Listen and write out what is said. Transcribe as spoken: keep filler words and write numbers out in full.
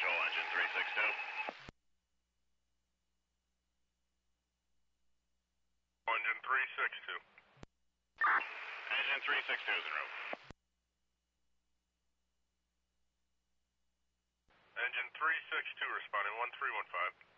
Control, engine three six two. Engine three six two. Engine three six two is en route. Engine three six two responding, one three one five.